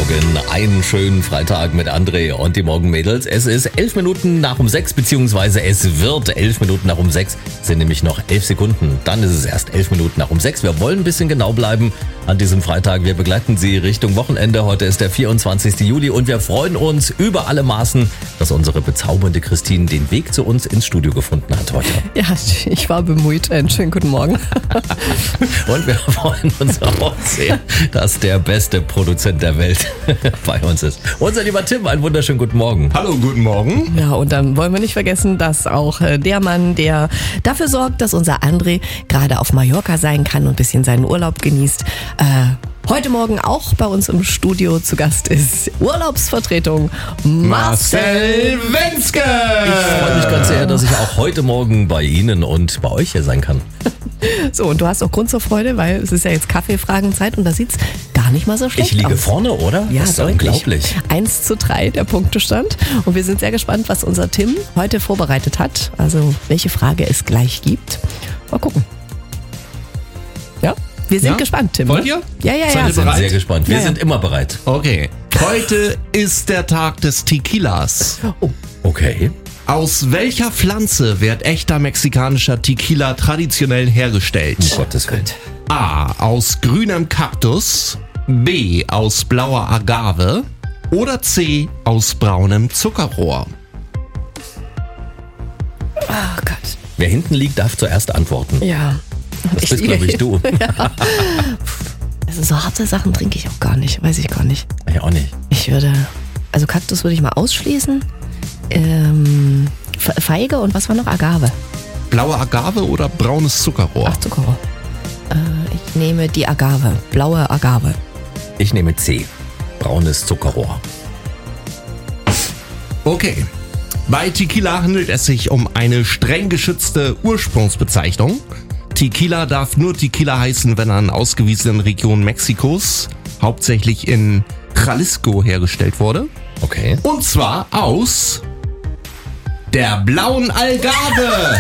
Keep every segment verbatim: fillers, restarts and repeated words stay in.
Morgen. Einen schönen Freitag mit André und die Morgenmädels. Es ist elf Minuten nach um sechs, beziehungsweise es wird elf Minuten nach um sechs. Es sind nämlich noch elf Sekunden. Dann ist es erst elf Minuten nach um sechs. Wir wollen ein bisschen genau bleiben an diesem Freitag. Wir begleiten Sie Richtung Wochenende. Heute ist der vierundzwanzigste Juli und wir freuen uns über alle Maßen, dass unsere bezaubernde Christine den Weg zu uns ins Studio gefunden hat heute. Ja, ich war bemüht. Einen schönen guten Morgen. Und wir freuen uns auch sehr, dass der beste Produzent der Welt bei uns ist. Unser lieber Tim, einen wunderschönen guten Morgen. Hallo, guten Morgen. Ja, und dann wollen wir nicht vergessen, dass auch der Mann, der dafür sorgt, dass unser André gerade auf Mallorca sein kann und ein bisschen seinen Urlaub genießt, äh, heute Morgen auch bei uns im Studio zu Gast ist Urlaubsvertretung Marcel Wenske. Ich freue mich ganz sehr, dass ich auch heute Morgen bei Ihnen und bei euch hier sein kann. So, und du hast auch Grund zur Freude, weil es ist ja jetzt Kaffeefragenzeit und da sieht's gar nicht mal so schlecht aus. Ich liege vorne, oder? Ja, das ist deutlich. Unglaublich. eins zu drei der Punktestand. Und wir sind sehr gespannt, was unser Tim heute vorbereitet hat. Also, welche Frage es gleich gibt. Mal gucken. Ja, wir sind Ja? gespannt, Tim. Wollt ne? ihr? Ja, ja, Seid ja. ihr Wir sind bereit? sehr gespannt. Wir Ja, ja. sind immer bereit. Okay. Heute ist der Tag des Tequilas. Oh, Okay. Aus welcher Pflanze wird echter mexikanischer Tequila traditionell hergestellt? Um Gottes Willen. A. Aus grünem Kaktus. B. Aus blauer Agave. Oder C. Aus braunem Zuckerrohr. oh Gott. Wer hinten liegt, darf zuerst antworten. Ja. Das bist, glaube ich, du. Also so harte Sachen trinke ich auch gar nicht. Weiß ich gar nicht. Ich auch nicht. Ich würde, also Kaktus würde ich mal ausschließen. Ähm, Fe- Feige und was war noch? Agave. Blaue Agave oder braunes Zuckerrohr? Ach, Zuckerrohr. Äh, ich nehme die Agave. Blaue Agave. Ich nehme C. Braunes Zuckerrohr. Okay. Bei Tequila handelt es sich um eine streng geschützte Ursprungsbezeichnung. Tequila darf nur Tequila heißen, wenn er in ausgewiesenen Regionen Mexikos, hauptsächlich in Jalisco, hergestellt wurde. Okay. Und zwar aus der blauen Agave.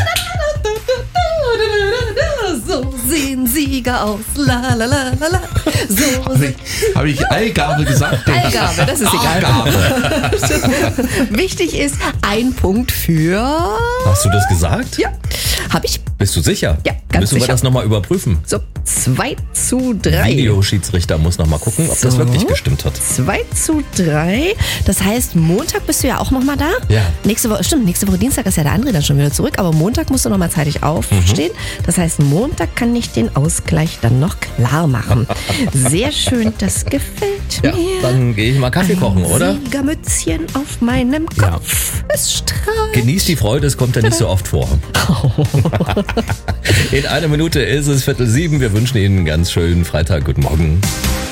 So sehen Sieger aus. La la la la la. So Habe ich, hab ich Algarve gesagt? Algarve, das ist egal. Algarve. Wichtig ist ein Punkt für. Hast du das gesagt? Ja, habe ich. Bist du sicher? Ja, ganz Müssen wir sicher. das nochmal überprüfen? So, zwei zu drei. Videoschiedsrichter muss nochmal gucken, ob das So. wirklich gestimmt hat. zwei zu drei. Das heißt, Montag bist du ja auch nochmal da. Ja. Nächste Woche, stimmt, nächste Woche Dienstag ist ja der André dann schon wieder zurück, aber Montag musst du nochmal zeitig aufstehen. Mhm. Das heißt, Montag kann ich den Ausgleich dann noch klar machen. Sehr schön, das gefällt Ja, mir. dann gehe ich mal Kaffee kochen, oder? Siegermützchen auf meinem Kopf. Es strahlt. Genießt die Freude, es kommt ja nicht so oft vor. In einer Minute ist es Viertel sieben. Wir wünschen Ihnen einen ganz schönen Freitag. Guten Morgen.